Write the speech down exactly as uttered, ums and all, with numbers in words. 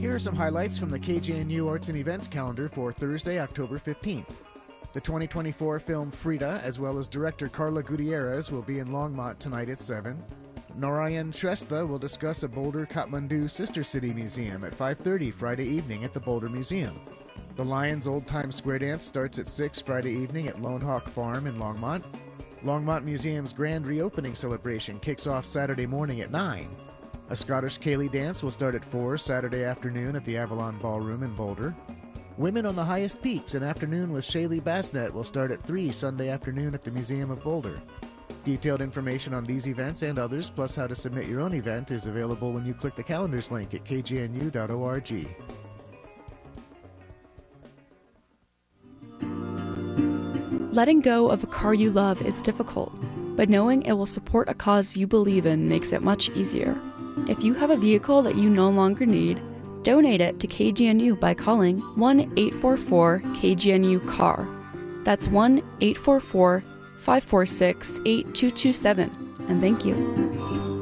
Here are some highlights from the K G N U Arts and Events calendar for Thursday, October fifteenth. The twenty twenty-four film Frida, as well as director Carla Gutierrez, will be in Longmont tonight at seven. Narayan Shrestha will discuss a Boulder Kathmandu Sister City Museum at five thirty Friday evening at the Boulder Museum. The Lions Old Time Square Dance starts at six Friday evening at Lone Hawk Farm in Longmont. Longmont Museum's grand reopening celebration kicks off Saturday morning at nine. A Scottish Ceilidh dance will start at four Saturday afternoon at the Avalon Ballroom in Boulder. Women on the Highest Peaks, an afternoon with Shaylee Basnet, will start at three Sunday afternoon at the Museum of Boulder. Detailed information on these events and others, plus how to submit your own event, is available when you click the calendars link at k g n u dot org. Letting go of a car you love is difficult, but knowing it will support a cause you believe in makes it much easier. If you have a vehicle that you no longer need, donate it to K G N U by calling one eight four four K G N U C A R. That's one eight four four, five four six, eight two two seven. And thank you.